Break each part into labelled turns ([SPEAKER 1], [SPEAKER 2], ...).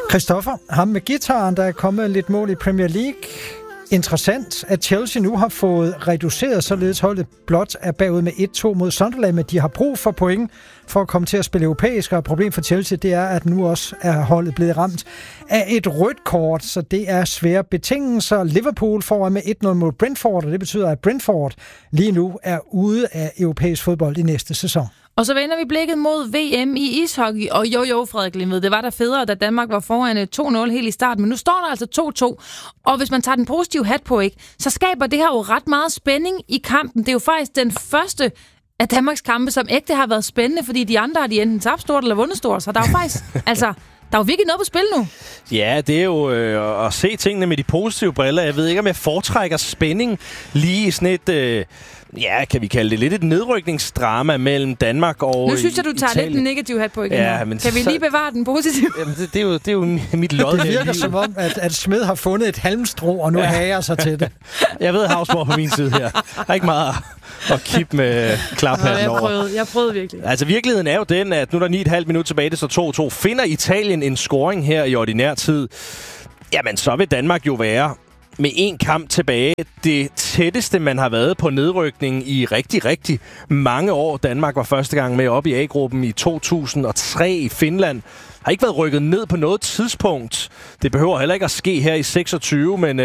[SPEAKER 1] Christoffer, ham med guitaren, der er kommet lidt mål i Premier League. Interessant, at Chelsea nu har fået reduceret, således holdet blot er bagud med 1-2 mod Sunderland, men de har brug for point for at komme til at spille europæisk, og problemet for Chelsea, det er, at nu også er holdet blevet ramt af et rødt kort, så det er svære betingelser. Liverpool får med 1-0 mod Brentford, og det betyder, at Brentford lige nu er ude af europæisk fodbold i næste sæson.
[SPEAKER 2] Og så vender vi blikket mod VM i ishockey. Og jo, Frederik Limved, det var der federe, da Danmark var foran 2-0 helt i starten. Men nu står der altså 2-2. Og hvis man tager den positive hat på, ikke, så skaber det her jo ret meget spænding i kampen. Det er jo faktisk den første af Danmarks kampe, som ægte har været spændende, fordi de andre har de enten tabt stort eller vundet stort. Så der er jo faktisk, der er jo virkelig noget på spil nu.
[SPEAKER 3] Ja, det er jo at se tingene med de positive briller. Jeg ved ikke, om jeg foretrækker spænding lige i sådan et... kan vi kalde det lidt et nedrykningsdrama mellem Danmark og
[SPEAKER 2] nu synes jeg, du tager
[SPEAKER 3] Italien.
[SPEAKER 2] Lidt en negativ hat på igen.
[SPEAKER 3] Ja, men
[SPEAKER 2] kan vi lige bevare den positive?
[SPEAKER 3] Jamen, det er jo mit lod.
[SPEAKER 1] Det virker som om, at Smed har fundet et halmstrå, og nu hager sig til det.
[SPEAKER 3] Jeg ved, Havsborg på min side her. Der er ikke meget at kippe med klaphatten over.
[SPEAKER 2] Jeg prøvede virkelig.
[SPEAKER 3] Altså, virkeligheden er jo den, at nu er der 9,5 minutter tilbage, det står 2-2. Finder Italien en scoring her i ordinær tid, jamen så vil Danmark jo være med en kamp tilbage det tætteste, man har været på nedrykning i rigtig, rigtig mange år. Danmark var første gang med op i A-gruppen i 2003 i Finland. Har ikke været rykket ned på noget tidspunkt. Det behøver heller ikke at ske her i 26, men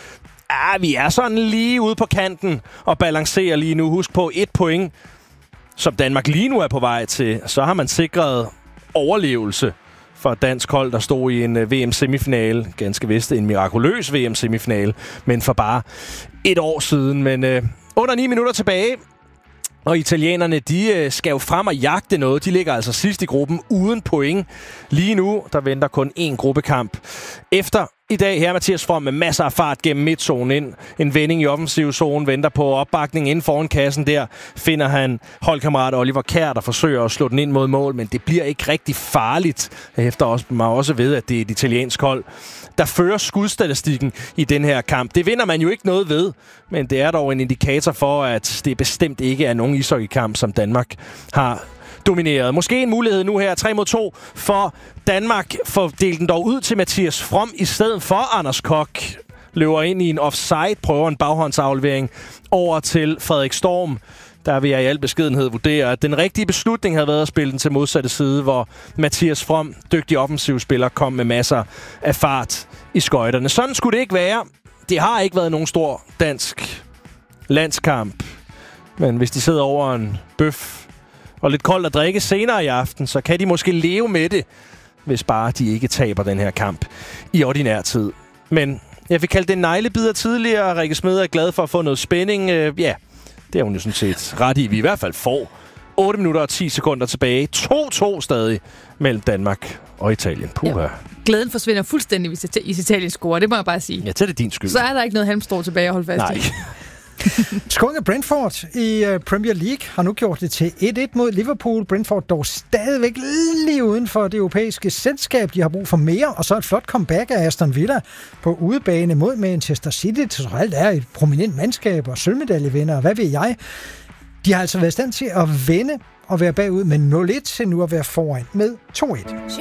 [SPEAKER 3] vi er sådan lige ude på kanten og balancerer lige nu. Husk på 1 point, som Danmark lige nu er på vej til. Så har man sikret overlevelse for et dansk hold, der stod i en VM-semifinale. Ganske vist en mirakuløs VM-semifinale, men for bare et år siden. Men under 9 minutter tilbage, og italienerne, de skal jo frem og jagte noget. De ligger altså sidst i gruppen uden point. Lige nu, der venter kun én gruppekamp. Efter i dag her, Mathias From med masser af fart gennem midtzonen ind. En vending i offensivzonen, venter på opbakning inden foran kassen der. Finder han holdkammerat Oliver Kjær, der forsøger at slå den ind mod mål, men det bliver ikke rigtig farligt. Efter man også ved, at det er et italiensk hold, der fører skudstatistikken i den her kamp. Det vinder man jo ikke noget ved, men det er dog en indikator for, at det bestemt ikke er nogen ishockeykamp, som Danmark har domineret. Måske en mulighed nu her, 3-2 for Danmark. Fordelt den dog ud til Mathias From i stedet for Anders Koch. Løber ind i en offside, prøver en baghåndsaflevering over til Frederik Storm. Der vil jeg i al beskedenhed vurdere, at den rigtige beslutning havde været at spille den til modsatte side, hvor Mathias From, dygtig offensivspiller, kom med masser af fart i skøjterne. Sådan skulle det ikke være. Det har ikke været nogen stor dansk landskamp. Men hvis de sidder over en bøf og lidt koldt at drikke senere i aften, så kan de måske leve med det, hvis bare de ikke taber den her kamp i ordinær tid. Men jeg fik kaldt det en neglebider tidligere. Rikke Smed er glad for at få noget spænding. Det er hun jo sådan set ret i. Vi i hvert fald får 8 minutter og 10 sekunder tilbage. 2-2 stadig mellem Danmark og Italien. Puha. Ja.
[SPEAKER 2] Glæden forsvinder fuldstændig, hvis Italien scorer. Det må jeg bare sige.
[SPEAKER 3] Ja, det er din skyld.
[SPEAKER 2] Så er der ikke noget halmstrå tilbage at holde fast i.
[SPEAKER 1] Scoring Brentford i Premier League har nu gjort det til 1-1 mod Liverpool. Brentford dog stadigvæk lige uden for det europæiske selskab. De har brug for mere, og så et flot comeback af Aston Villa på udebane mod Manchester City. Så alt er et prominent mandskab og sølvmedaljevinder, hvad ved jeg. De har altså været i stand til at vinde og være bagud med 0-1 til nu at være foran med 2-1.